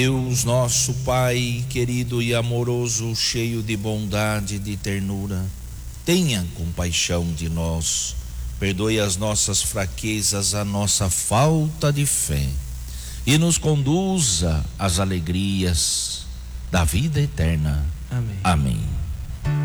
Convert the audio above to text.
Deus, nosso Pai querido e amoroso, cheio de bondade e de ternura, tenha compaixão de nós, perdoe as nossas fraquezas, a nossa falta de fé e nos conduza às alegrias da vida eterna. Amém. Amém.